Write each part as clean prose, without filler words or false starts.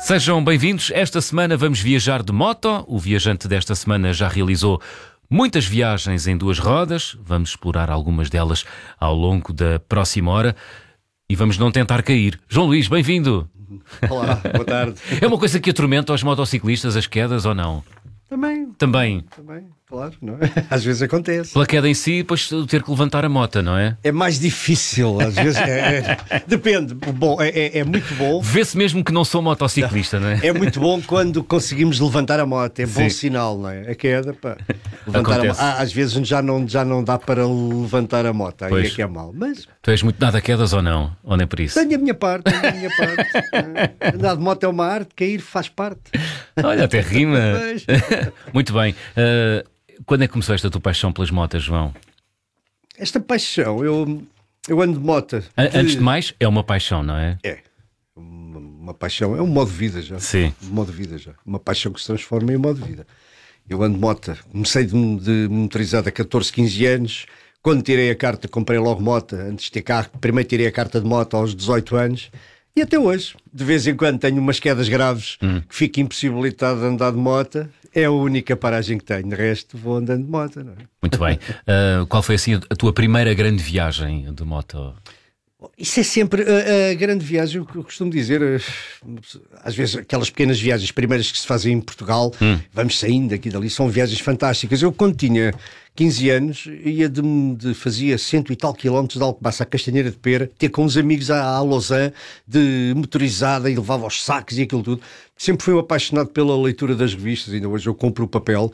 Sejam bem-vindos. Esta semana vamos viajar de moto. O viajante desta semana já realizou muitas viagens em duas rodas. Vamos explorar algumas delas ao longo da próxima hora e vamos não tentar cair. João Luís, bem-vindo. Olá, boa tarde. É uma coisa que atormenta aos motociclistas, as quedas, ou não? Também, claro, não é? Às vezes acontece. Pela queda em si, depois ter que levantar a moto, não é? É mais difícil, às vezes. Depende. Bom, é muito bom. Vê-se mesmo que não sou motociclista, não é? É muito bom quando conseguimos levantar a moto. É bom Sim. sinal, não é? A queda, pá. Levantar Acontece. a moto. Às vezes já não dá para levantar a moto. Aí Pois. é que é mal. Mas Tu és muito nada a quedas ou não? Ou nem por isso? tenho a minha parte. Andar de moto é uma arte, cair faz parte. Olha, até rima. Pois. Muito bem. Quando é que começou esta tua paixão pelas motas, João? Esta paixão, eu ando de moto. Antes de mais, é uma paixão, não é? É. Uma paixão, é um modo de vida já. Sim. Um modo de vida já. Uma paixão que se transforma em um modo de vida. Eu ando de moto. Comecei de motorizado a 14, 15 anos. Quando tirei a carta, comprei logo moto. Antes de ter carro, primeiro tirei a carta de moto aos 18 anos. E até hoje, de vez em quando tenho umas quedas graves que fico impossibilitado de andar de moto. É a única paragem que tenho. De resto, vou andando de moto, não é? Muito bem. Qual foi assim a tua primeira grande viagem de moto? Isso é sempre a grande viagem, o que eu costumo dizer, às vezes aquelas pequenas viagens primeiras que se fazem em Portugal, vamos saindo daqui e dali, são viagens fantásticas. Eu quando tinha 15 anos, fazia 100 e tal quilómetros de Alcobaça à Castanheira de Pera, ter com uns amigos à Lausanne, de motorizada, e levava os sacos e aquilo tudo. Sempre fui um apaixonado pela leitura das revistas, ainda hoje eu compro o papel.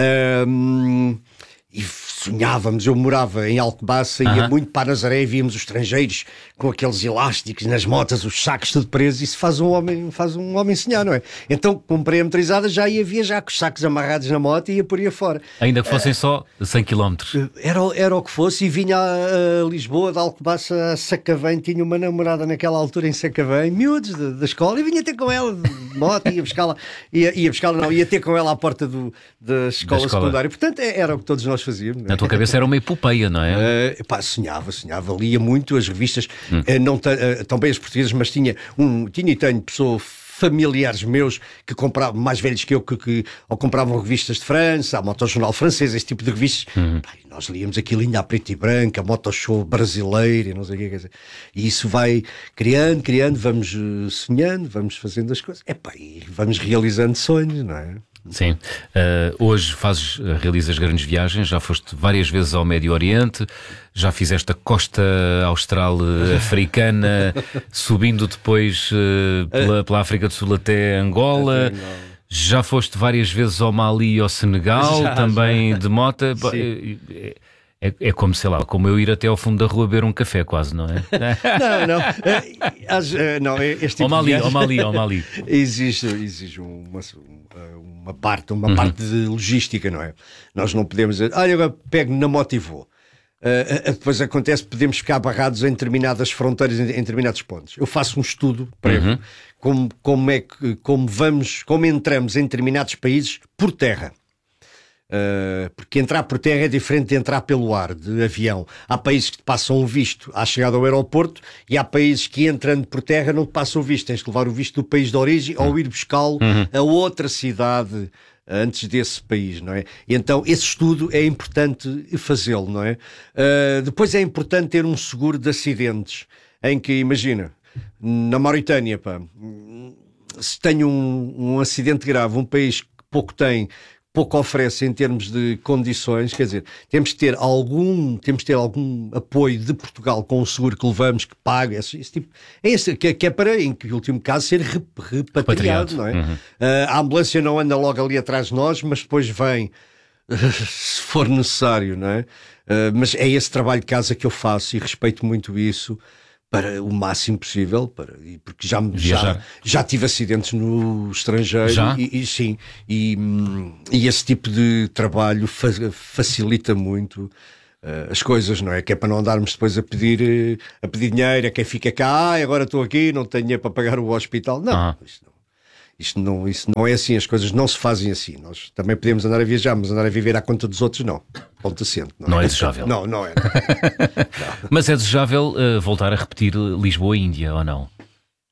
E sonhávamos, eu morava em Alcobaça, ia muito para Nazaré e víamos os estrangeiros com aqueles elásticos nas motas, os sacos tudo presos. Isso faz um homem sonhar, não é? Então comprei a motorizada, já ia viajar com os sacos amarrados na moto e ia por aí afora. Ainda que fossem só 100 km. Era o que fosse, e vinha a Lisboa, de Alcobaça a Sacavém. Tinha uma namorada naquela altura em Sacavém, miúdos da escola, e vinha ter com ela de moto, ia buscá-la, ia ter com ela à porta da escola secundária. Portanto, era o que todos nós fazíamos. Na tua cabeça era uma epopeia, não é? Sonhava, lia muito as revistas, não também as portuguesas, mas tinha e tenho pessoas, familiares meus que compravam, mais velhos que eu, que ou compravam revistas de França, a Motojornal francês, esse tipo de revistas. Nós líamos aquilo ainda a preto e branco, a Motoshow brasileira, e não sei o que quer dizer. E isso vai criando, vamos sonhando, vamos fazendo as coisas. E vamos realizando sonhos, não é? Sim. Hoje realizas grandes viagens, já foste várias vezes ao Médio Oriente, já fizeste a costa austral africana, subindo depois pela África do Sul até Angola. Já foste várias vezes ao Mali e ao Senegal, também de moto. É como, sei lá, como eu ir até ao fundo da rua beber um café, quase, não é? Não, este tipo ao Mali. Exige uma parte de logística, não é? Nós não podemos dizer, olha, agora pego na moto e vou. Depois acontece, podemos ficar barrados em determinadas fronteiras, em determinados pontos. Eu faço um estudo prévio, como entramos em determinados países por terra. Porque entrar por terra é diferente de entrar pelo ar, de avião. Há países que te passam o visto à chegada ao aeroporto, e há países que entrando por terra não te passam o visto. Tens que levar o visto do país de origem ou ir buscá-lo a outra cidade antes desse país, não é? E então esse estudo é importante fazê-lo, não é? Depois é importante ter um seguro de acidentes, em que, imagina, na Mauritânia, se tenho um acidente grave, um país que pouco oferece em termos de condições, quer dizer, temos de ter algum apoio de Portugal com o seguro que levamos, que paga, esse tipo, que é para, em que último caso, ser repatriado, não é? A ambulância não anda logo ali atrás de nós, mas depois vem, se for necessário, não é? Mas é esse trabalho de casa que eu faço e respeito muito isso, para o máximo possível, porque já tive acidentes no estrangeiro. Sim, e esse tipo de trabalho facilita muito as coisas, não é? Que é para não andarmos depois a pedir dinheiro a quem fica cá, agora estou aqui, não tenho dinheiro para pagar o hospital. Não, Isto não é assim, as coisas não se fazem assim. Nós também podemos andar a viajar, mas andar a viver à conta dos outros, não. Ponto assente. Não é desejável. Não é. Não. Mas é desejável voltar a repetir Lisboa-Índia, ou não?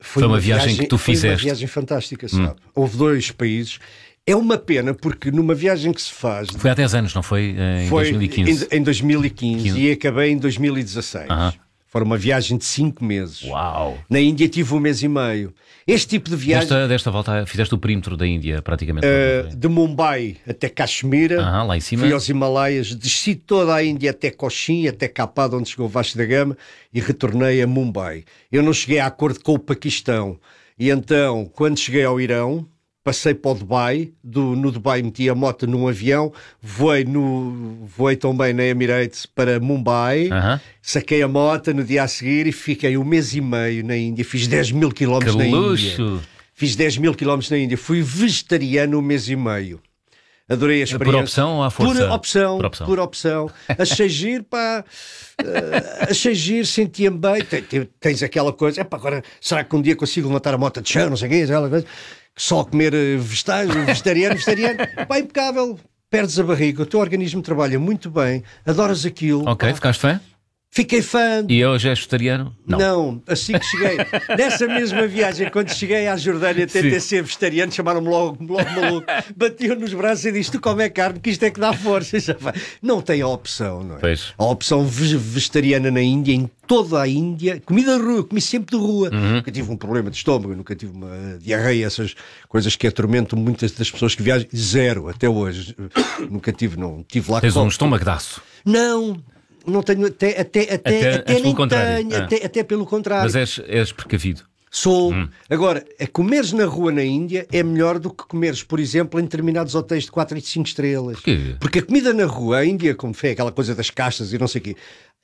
Foi uma viagem que tu Foi uma fizeste. viagem fantástica, sabe? Houve 2 países. É uma pena porque numa viagem que se faz... Foi há 10 anos, não foi? Em Foi 2015. em 2015 e acabei em 2016. Aham. Foi uma viagem de 5 meses. Uau! Na Índia tive 1 mês e meio. Este tipo de viagem... Desta volta fizeste o perímetro da Índia, praticamente. Não foi? De Mumbai até Caxemira, Aham, lá em cima. fui aos Himalaias, desci toda a Índia até Cochin, até Kapada, onde chegou o Vasco da Gama, e retornei a Mumbai. Eu não cheguei a acordo com o Paquistão. E então, quando cheguei ao Irão, passei para o Dubai, no Dubai meti a moto num avião, voei também na Emirates para Mumbai, Aham. saquei a moto no dia a seguir e fiquei 1 mês e meio na Índia, fiz 10 mil quilómetros Que na luxo! Índia. Fiz 10 mil quilómetros na Índia, fui vegetariano 1 mês e meio. Adorei a experiência. Por opção ou à força? Por opção. Achei giro, pá. Achei giro, sentia-me bem. Tens aquela coisa, epá, agora será que um dia consigo levantar a moto de chão, não sei o quê, aquela coisa. Só comer vegetariano. Pá, impecável. Perdes a barriga, o teu organismo trabalha muito bem, adoras aquilo. Ok, pá. ficaste fã? Fiquei fã. E hoje és vegetariano? Não, assim que cheguei, nessa mesma viagem, quando cheguei à Jordânia, tentei ser vegetariano, chamaram-me logo maluco, batiam nos braços e disse: tu come carne, que isto é que dá força. Não tem a opção, não é? Pois. A opção vegetariana na Índia, em toda a Índia, comida de rua, comi sempre de rua. Nunca tive um problema de estômago, nunca tive uma diarreia, essas coisas que atormentam muitas das pessoas que viajam. Zero, até hoje. Nunca tive, não. Tive lá. Tens um estômago-daço. Não tenho, até pelo nem contrário. tenho, até pelo contrário. Mas és precavido. Sou. Agora, comeres na rua na Índia é melhor do que comeres, por exemplo, em determinados hotéis de 4 e 5 estrelas. Porquê? Porque a comida na rua, a Índia, como foi aquela coisa das castas e não sei o quê,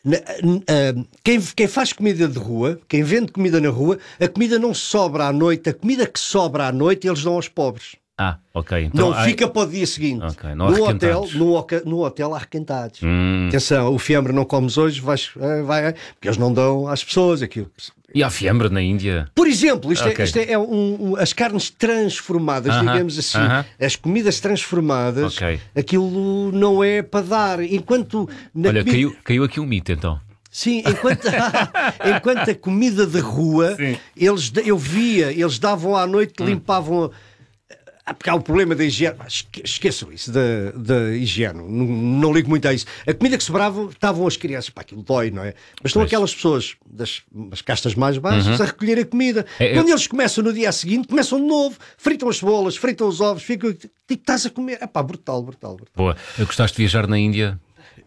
quem faz comida de rua, quem vende comida na rua, a comida não sobra à noite, a comida que sobra à noite eles dão aos pobres. Ok. Então, Não fica para o dia seguinte. Ok, não há no hotel, arrequentados. no hotel há arrequentados. Atenção, o fiambre não comes hoje, vai, porque eles não dão às pessoas aquilo. E há fiambre na Índia? Por exemplo, isto Ok. é as carnes transformadas, digamos assim, as comidas transformadas, Ok. aquilo não é para dar. Enquanto na Olha, comida... caiu aqui um mito então. Sim, enquanto a comida de rua, Sim. eu via, eles davam à noite, limpavam. Porque há o problema da higiene. Esqueçam isso da higiene. Não ligo muito a isso. A comida que sobrava estavam as crianças. Pá, aquilo dói, não é? Mas estão aquelas pessoas das castas mais baixas a recolher a comida. Quando eles começam no dia seguinte, começam de novo, fritam as cebolas, fritam os ovos, ficam. E estás a comer. É pá, brutal. Boa. Gostaste de viajar na Índia?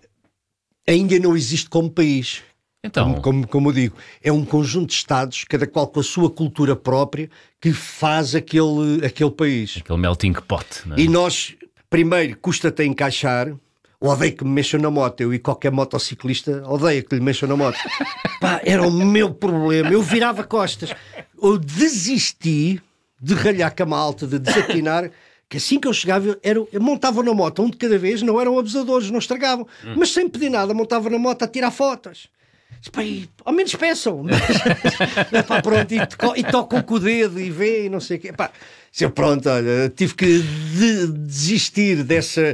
A Índia não existe como país. Então, Como eu digo, é um conjunto de Estados, cada qual com a sua cultura própria, que faz aquele país. aquele melting pot, não é? E nós, primeiro, custa-te a encaixar. Odeio que me mexam na moto. Eu e qualquer motociclista odeia que lhe mexam na moto. Pá, era o meu problema. Eu virava costas. Eu desisti de ralhar com a malta, de desatinar. Que assim que eu chegava, eu montava na moto, um de cada vez, não eram abusadores, não estragavam. Mas sem pedir nada, montava na moto a tirar fotos. Pá, ao menos peçam. Pá, pronto, e tocam com o dedo e vê e não sei o quê. Pá, pronto, olha, tive que desistir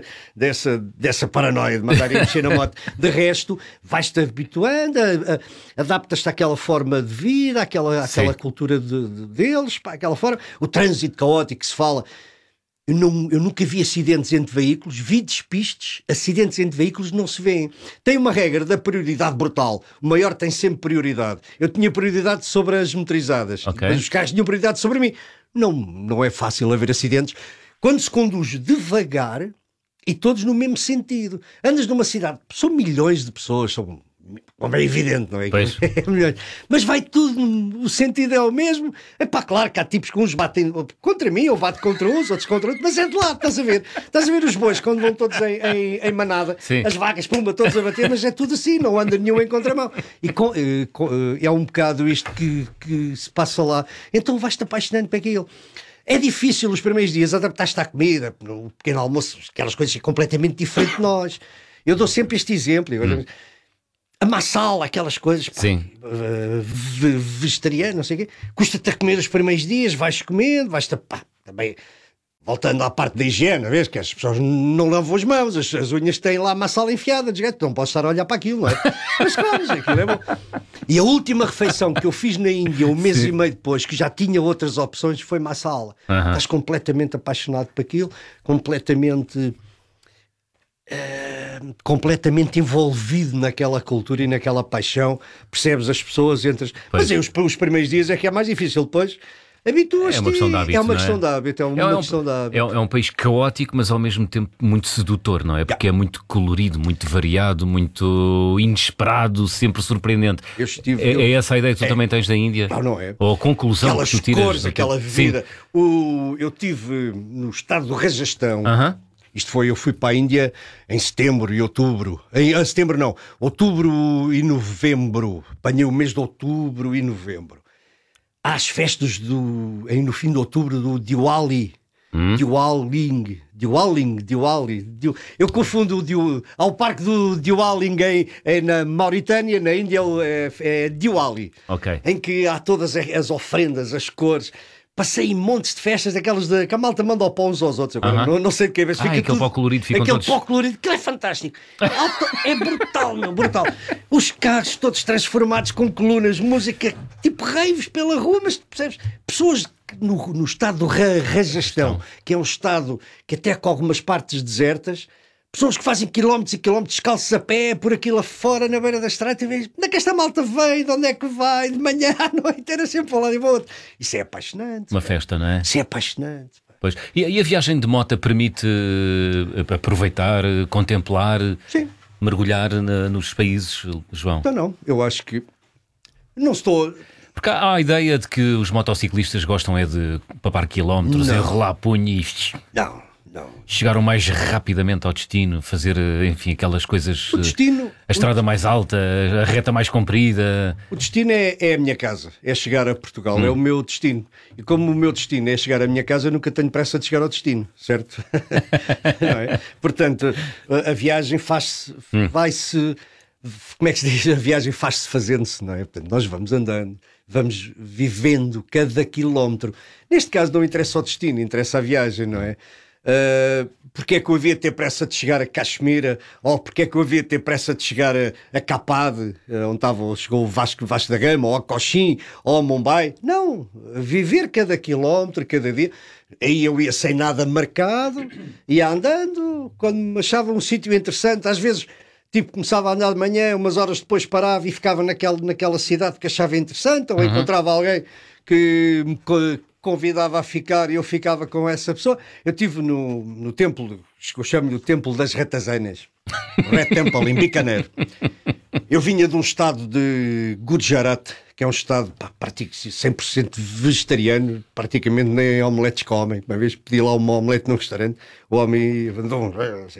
dessa paranoia de mandar mexer na moto. De resto, vais-te habituando, adaptas-te àquela forma de vida, àquela cultura deles, pá, aquela forma. O trânsito caótico que se fala. Eu nunca vi acidentes entre veículos, vi despistes, acidentes entre veículos não se vêem. Tem uma regra da prioridade brutal. O maior tem sempre prioridade. Eu tinha prioridade sobre as motorizadas, mas os carros tinham prioridade sobre mim. Não é fácil haver acidentes. Quando se conduz devagar e todos no mesmo sentido. Andas numa cidade, são milhões de pessoas, como é evidente, não é? Pois. Mas vai tudo, o sentido é o mesmo. É pá, claro que há tipos que uns batem contra mim, ou batem contra uns, outros contra outros, mas é de lado, estás a ver? Estás a ver os bois quando vão todos em manada, Sim. as vacas, pumba, todos a bater, mas é tudo assim, não anda nenhum em contramão. E é um bocado isto que se passa lá. Então vais-te apaixonando para aquilo. É difícil os primeiros dias adaptar-te à comida, no pequeno almoço, aquelas coisas que é completamente diferente de nós. Eu dou sempre este exemplo. A massala, aquelas coisas, pá, Sim. Vegetariano, não sei o quê, custa-te a comer os primeiros dias, vais comendo, vais-te, pá, também voltando à parte da higiene, vês que as pessoas não lavam as mãos, as unhas têm lá uma sala enfiada, não posso estar a olhar para aquilo, não é? Mas claro, aquilo é bom. E a última refeição que eu fiz na Índia, um mês e meio depois, que já tinha outras opções, foi massala. Estás completamente apaixonado por aquilo, completamente envolvido naquela cultura e naquela paixão, percebes as pessoas, entras. Mas os primeiros dias é que é mais difícil, depois habituas-te. É uma questão de hábito. É uma questão de hábito. É um país caótico, mas ao mesmo tempo muito sedutor, não é? Porque é muito colorido, muito variado, muito inesperado, sempre surpreendente. É essa a ideia que tu também tens da Índia? Não é? Ou a conclusão aquelas que tu tiras? Cores, aquela vida. Eu estive no estado do Rajastão. Eu fui para a Índia em setembro e outubro. Outubro e novembro. Apanhei o mês de outubro e novembro. Há as festas no fim de outubro do Diwali. Diwali. Eu confundo há o parque do Diwali na Mauritânia, na Índia é Diwali. Em que há todas as ofrendas, as cores. Passei em montes de festas, aquelas que a malta manda ao pão uns aos outros. Agora, não sei de que vez. Aquele pó colorido ficam aquele todos... pó colorido, que é fantástico. É brutal, brutal. Os carros todos transformados com colunas, música, tipo raves pela rua, mas percebes? Pessoas no estado do Rajastão, que é um estado que até com algumas partes desertas, pessoas que fazem quilómetros e quilómetros descalços a pé, por aquilo afora, na beira da estrada, e vês, onde é que esta malta vem, de onde é que vai, de manhã à noite, era sempre para lá e para outro. Isso é apaixonante. Uma festa, não é? Isso é apaixonante. Pois. E a viagem de moto permite aproveitar, contemplar, mergulhar nos países, João? Não, eu acho que não estou... Porque há a ideia de que os motociclistas gostam de papar quilómetros, enrolar punho e... Não. Chegar o mais rapidamente ao destino, fazer, enfim, aquelas coisas... O destino... A estrada mais alta, a reta mais comprida... O destino é a minha casa, é chegar a Portugal, é o meu destino. E como o meu destino é chegar à minha casa, eu nunca tenho pressa de chegar ao destino, certo? Não é? Portanto, a viagem vai-se... Como é que se diz? A viagem faz-se fazendo-se, não é? Portanto, nós vamos andando, vamos vivendo cada quilómetro. Neste caso não interessa o destino, interessa a viagem, não é? Porque é que eu havia de ter pressa de chegar a Caxemira, ou porque é que eu havia de ter pressa de chegar a Capade, onde chegou o Vasco da Gama, ou a Cochin, ou a Mumbai? Não, viver cada quilómetro, cada dia. Aí eu ia sem nada marcado, ia andando, quando me achava um sítio interessante, às vezes começava a andar de manhã, umas horas depois parava e ficava naquela cidade que achava interessante, ou encontrava alguém que me convidava a ficar e eu ficava com essa pessoa. Eu estive no templo, eu chamo-lhe o Templo das Ratazanas, Red Temple, em Bikaner. Eu vinha de um estado de Gujarat, que é um estado praticamente 100% vegetariano, praticamente nem omeletes comem. Uma vez pedi lá uma omelete num restaurante, o homem andou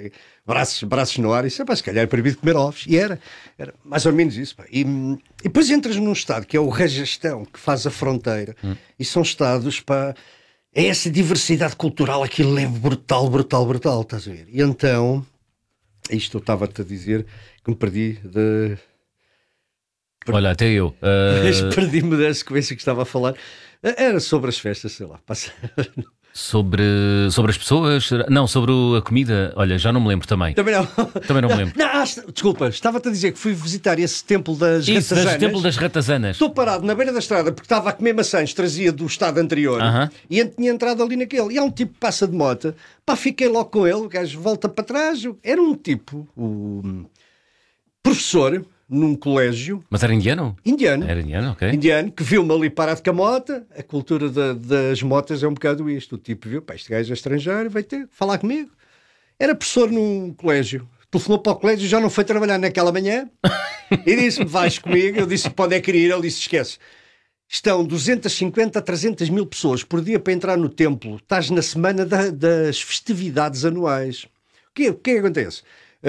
braços no ar e disse, se calhar é proibido comer ovos. E era mais ou menos isso. E depois entras num estado que é o Rajastão, que faz a fronteira, e são estados, é essa diversidade cultural, aquilo é brutal, estás a ver? E então, isto eu estava-te a dizer que me perdi de... Olha, até eu. Perdi-me da sequência que estava a falar. Era sobre as festas, sei lá. Sobre as pessoas? Não, sobre a comida. Olha, já não me lembro também. Também não. Também não me lembro. Desculpa, estava-te a dizer que fui visitar esse templo das Ratazanas. Isso, templo das Ratazanas. Estou parado na beira da estrada porque estava a comer maçãs, trazia do estado anterior, e tinha entrado ali naquele. E há um tipo que passa de moto. Fiquei logo com ele, o gajo volta para trás. Era um tipo, o professor... num colégio. Mas era indiano? Indiano. Era indiano, ok. Indiano, que viu-me ali parado com a moto. A cultura das motas é um bocado isto. O tipo viu, este gajo é estrangeiro, vai ter falar comigo. Era professor num colégio. Telefonou para o colégio, já não foi trabalhar naquela manhã. E disse-me, vais comigo. Eu disse, pode é querer ir. Ele disse, esquece. Estão 250 a 300 mil pessoas por dia para entrar no templo. Estás na semana das festividades anuais. O que acontece?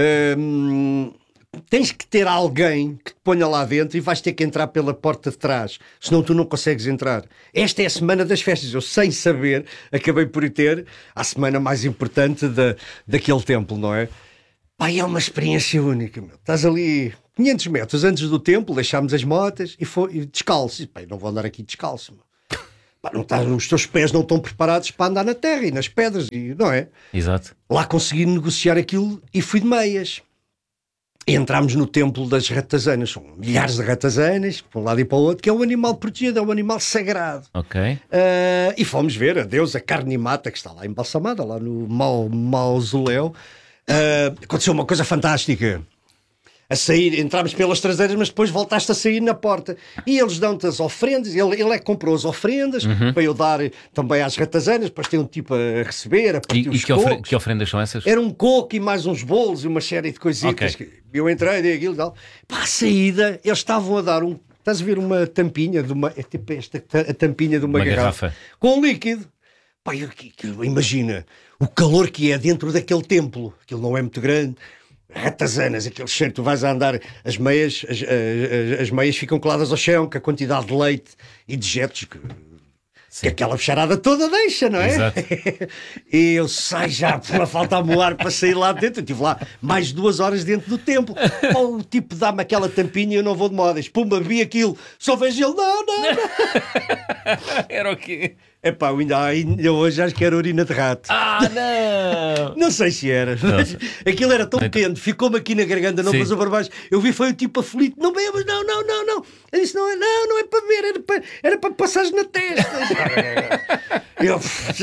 Tens que ter alguém que te ponha lá dentro e vais ter que entrar pela porta de trás, senão tu não consegues entrar. Esta é a semana das festas. Eu, sem saber, acabei por ter a semana mais importante daquele templo, não é? É uma experiência única, meu. Estás ali 500 metros antes do templo, deixámos as motas e descalço. Não vou andar aqui descalço, meu. Pá, não estás, os teus pés não estão preparados para andar na terra e nas pedras, e, não é? Exato. Lá consegui negociar aquilo e fui de meias. E entramos no templo das ratazanas. São milhares de ratazanas, para um lado e para o outro, que é um animal protegido, é um animal sagrado. Ok. E fomos ver a deusa Carnimata, que está lá embalsamada, lá no mausoléu. Aconteceu uma coisa fantástica. A sair, entramos pelas traseiras, mas depois voltaste a sair na porta. E eles dão-te as ofrendas, ele é que comprou as ofrendas, para eu dar também às ratazanas, depois tem um tipo a receber, a partir os cocos. Que ofrendas são essas? Era um coco e mais uns bolos e uma série de coisitas. Ok. Eu entrei, dei aquilo e tal. Para a saída, eles estavam a dar estás a ver uma tampinha, é tipo a tampinha de uma garrafa. Com líquido. Pá, imagina o calor que é dentro daquele templo. Aquilo não é muito grande. Ratazanas, aquele cheiro, tu vais a andar, as meias ficam coladas ao chão, com a quantidade de leite e dejetos que aquela bicharada toda deixa, não é? Exato. E eu saio já, falta-me o ar para sair lá dentro. Eu estive lá mais 2 horas dentro do templo. O tipo dá-me aquela tampinha e eu não vou de modas. Pumba, vi aquilo, só vejo ele, não. Era o quê? Epá, ainda hoje acho que era urina de rato. Ah, não! Não sei se era, mas aquilo era tão quente, ficou-me aqui na garganta, não passou para baixo. Eu vi, foi o tipo aflito, não bebas, não. Eu disse, não é para beber, era para passares na testa. Eu,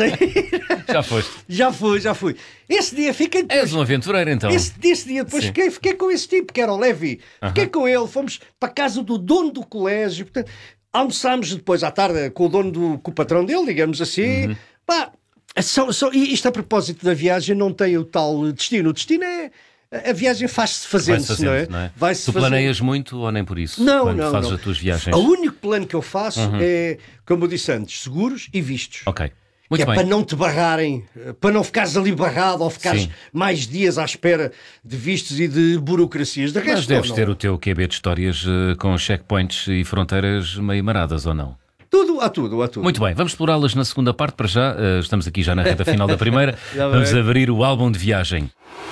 Já foste? Já fui. Esse dia fiquei depois. És um aventureiro então. Esse dia depois fiquei com esse tipo, que era o Levi. Fiquei com ele, fomos para a casa do dono do colégio, portanto, almoçámos depois à tarde com o patrão dele, digamos assim. Pá, e isto a propósito da viagem não tem o tal destino. O destino é... A viagem faz-se fazendo-se, não é? Tu planeias muito ou nem por isso? Não, quando fazes as tuas viagens? O único plano que eu faço é, como eu disse antes, seguros e vistos. Ok. Que Muito bem. para não te barrarem, para não ficares ali barrado ou ficares mais dias à espera de vistos e de burocracias. De resto, Mas deves ter o teu QB de histórias com checkpoints e fronteiras meio maradas, ou não? Há tudo. Muito bem, vamos explorá-las na segunda parte. Para já, estamos aqui já na reta final da primeira. Vamos abrir o álbum de viagem.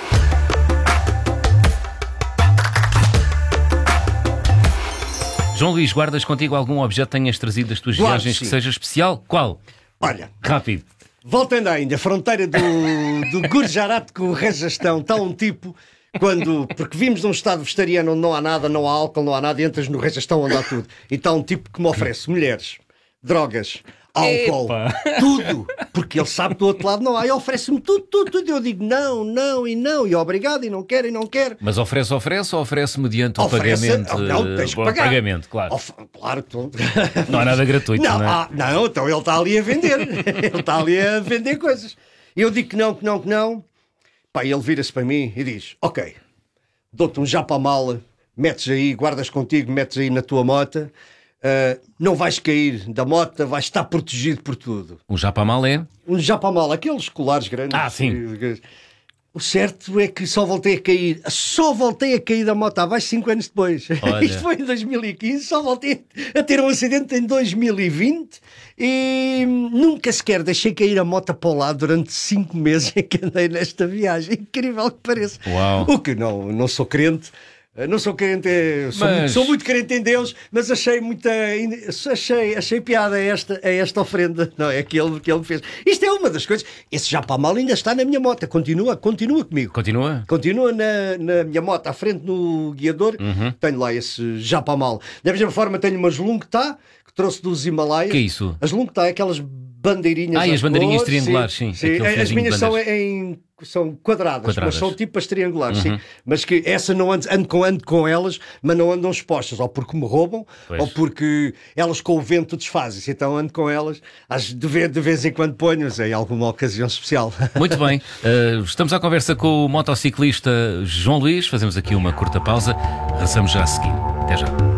João Luís, guardas contigo algum objeto que tenhas trazido das tuas viagens que seja especial? Qual? Olha, rápido. Voltando ainda, a fronteira do Gujarat com o Rajastão, está um tipo, porque vimos num estado vegetariano onde não há nada, não há álcool, não há nada, e entras no Rajastão onde há tudo. E está um tipo que me oferece mulheres, drogas, álcool, tudo, porque ele sabe que do outro lado não há, e oferece-me tudo. Eu digo não, e obrigado, e não quero. Mas oferece ou oferece mediante o pagamento? Não, tens que pagar. Pagamento, claro. Claro. Não há nada gratuito, não é? Não, então ele está ali a vender. Ele está ali a vender coisas. E eu digo que não. Pá, ele vira-se para mim e diz, ok, dou-te um japamala, metes aí, guardas contigo, metes aí na tua mota. Não vais cair da moto, vais estar protegido por tudo. Um japamal é? Um japamal, aqueles colares grandes. Sim. O certo é que só voltei a cair da moto há mais 5 anos depois. Isto foi em 2015, só voltei a ter um acidente em 2020 e nunca sequer deixei cair a moto para o lado durante 5 meses em que andei nesta viagem. Incrível que pareça. Uau. O que não sou crente. Não sou crente, sou muito crente em Deus, mas achei piada a esta ofrenda, não é? Que ele fez. Isto é uma das coisas. Esse japamal ainda está na minha moto, continua comigo. Continua? Continua na minha moto, à frente no guiador, tenho lá esse japamal. Da mesma forma tenho uma Zlungtá, que trouxe dos Himalaias. Que é isso? A Zlungtá é aquelas bandeirinhas. E as bandeirinhas triangulares, sim. As minhas são quadradas, mas são tipo as triangulares, sim. Mas que essa não ando com elas, mas não andam expostas, ou porque me roubam, ou porque elas com o vento desfazem-se. Então ando com elas, de vez em quando ponho-as em alguma ocasião especial. Muito bem, estamos à conversa com o motociclista João Luís, fazemos aqui uma curta pausa, regressamos já a seguir. Até já.